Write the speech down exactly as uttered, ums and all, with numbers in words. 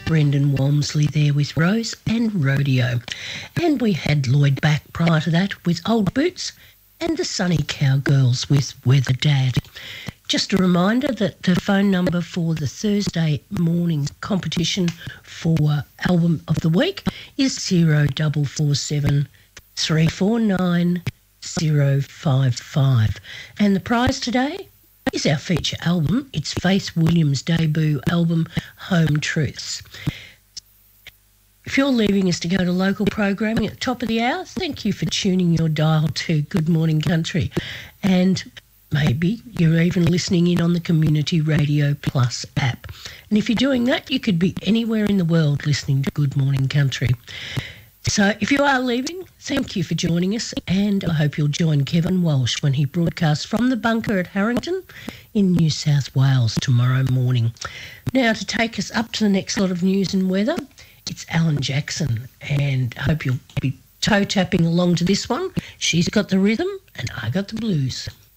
Brendan Walmsley there with Rose and Rodeo. And we had Lloyd back prior to that with Old Boots and the Sunny Cowgirls with Weather Dad. Just a reminder that the phone number for the Thursday morning competition for Album of the Week is zero four four seven three four nine zero five five. And the prize today is our feature album. It's Faith Williams' debut album, Home Truths. If you're leaving us to go to local programming at the top of the hour, thank you for tuning your dial to Good Morning Country. And maybe you're even listening in on the Community Radio Plus app. And if you're doing that, you could be anywhere in the world listening to Good Morning Country. So if you are leaving, thank you for joining us, and I hope you'll join Kevin Walsh when he broadcasts from the bunker at Harrington in New South Wales tomorrow morning. Now, to take us up to the next lot of news and weather, it's Alan Jackson, and I hope you'll be toe-tapping along to this one. She's got the rhythm and I got the blues.